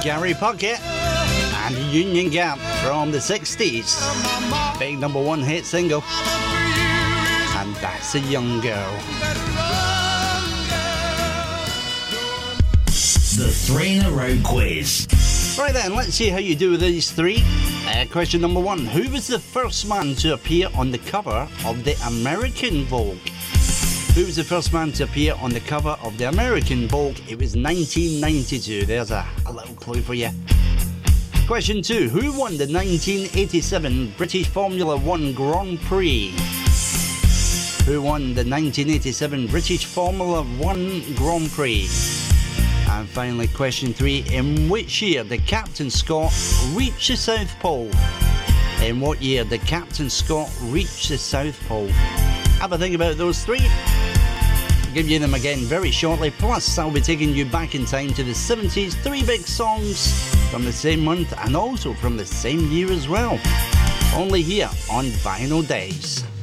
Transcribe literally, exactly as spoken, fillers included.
Gary Puckett and Union Gap from the sixties. Big number one hit single. And That's a Young Girl. The three in a row quiz. Right then, let's see how you do with these three. Uh, question number one. Who was the first man to appear on the cover of the American Vogue? Who was the first man to appear on the cover of the American Vogue? It was nineteen ninety-two. There's a, a little clue for you. Question two. Who won the nineteen eighty-seven British Formula One Grand Prix? Who won the nineteen eighty-seven British Formula One Grand Prix? And finally, question three. In which year did Captain Scott reach the South Pole? In what year did Captain Scott reach the South Pole? Have a think about those three. I'll give you them again very shortly. Plus, I'll be taking you back in time to the seventies. Three big songs from the same month and also from the same year as well. Only here on Vinyl Days.